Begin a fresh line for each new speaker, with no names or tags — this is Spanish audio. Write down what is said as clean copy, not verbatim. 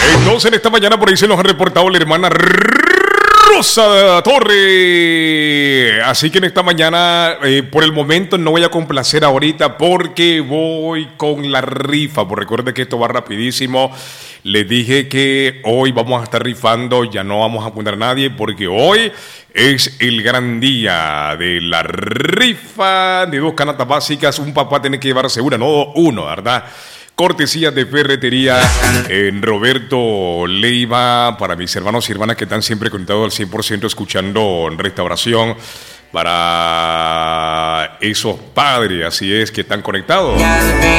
Entonces en esta mañana por ahí se nos ha reportado la hermana Rosa Torre. Así que en esta mañana, por el momento no voy a complacer ahorita porque voy con la rifa. Pues recuerde que esto va rapidísimo. Les dije que hoy vamos a estar rifando, ya no vamos a apuntar a nadie porque hoy es el gran día de la rifa de 2 canastas básicas. Un papá tiene que llevarse una, no uno, ¿verdad? Cortesías de Ferretería en Roberto Leiva, para mis hermanos y hermanas que están siempre conectados al 100% escuchando en Restauración, para esos padres, así es, que están conectados.